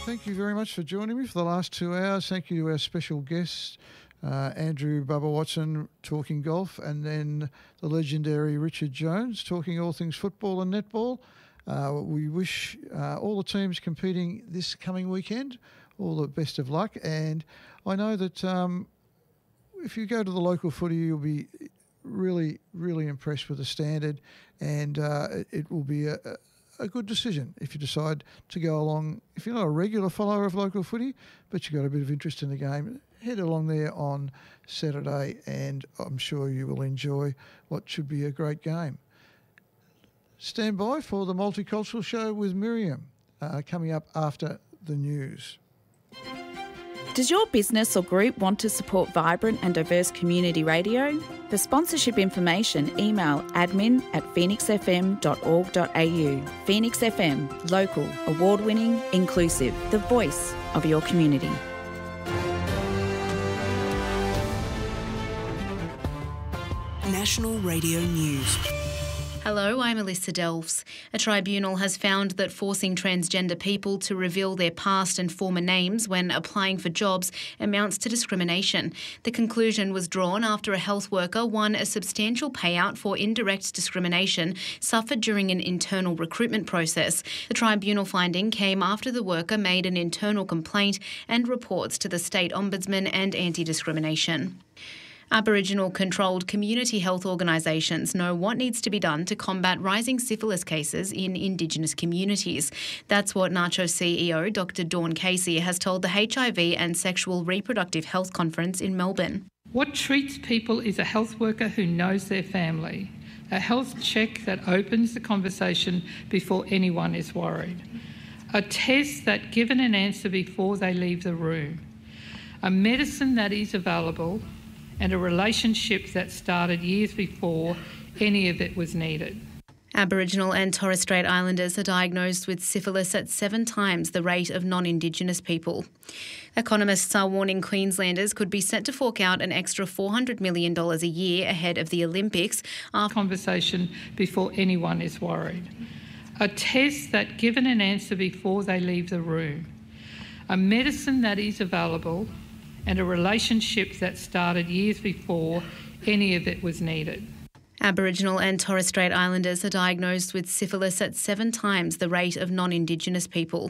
Thank you very much for joining me for the last 2 hours. Thank you to our special guests, Andrew Bubba Watson talking golf, and then the legendary Richard Jones talking all things football and netball. We wish all the teams competing this coming weekend all the best of luck. And I know that if you go to the local footy, you'll be really, really impressed with the standard, and it will be a good decision if you decide to go along. If you're not a regular follower of local footy, but you've got a bit of interest in the game, head along there on Saturday, and I'm sure you will enjoy what should be a great game. Stand by for the Multicultural Show with Miriam, coming up after the news. Does your business or group want to support vibrant and diverse community radio? For sponsorship information, email admin@phoenixfm.org.au. Phoenix FM, local, award-winning, inclusive, the voice of your community. National Radio News. Hello, I'm Alyssa Delves. A tribunal has found that forcing transgender people to reveal their past and former names when applying for jobs amounts to discrimination. The conclusion was drawn after a health worker won a substantial payout for indirect discrimination suffered during an internal recruitment process. The tribunal finding came after the worker made an internal complaint and reports to the State Ombudsman and Anti-Discrimination. Aboriginal-controlled community health organisations know what needs to be done to combat rising syphilis cases in Indigenous communities. That's what NACCHO CEO Dr Dawn Casey has told the HIV and Sexual Reproductive Health Conference in Melbourne. What treats people is a health worker who knows their family, a health check that opens the conversation before anyone is worried, a test that given an answer before they leave the room, a medicine that is available, and a relationship that started years before any of it was needed. Aboriginal and Torres Strait Islanders are diagnosed with syphilis at 7 times the rate of non-Indigenous people. Economists are warning Queenslanders could be set to fork out an extra $400 million a year ahead of the Olympics after Conversation before anyone is worried. A test that given an answer before they leave the room. A medicine that is available, and a relationship that started years before any of it was needed. Aboriginal and Torres Strait Islanders are diagnosed with syphilis at 7 times the rate of non-Indigenous people.